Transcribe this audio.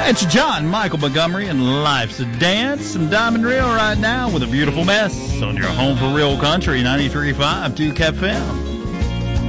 It's John Michael Montgomery and Life's a Dance and Diamond Reel right now with a beautiful mess on your home for real country 93.5 Duke FM.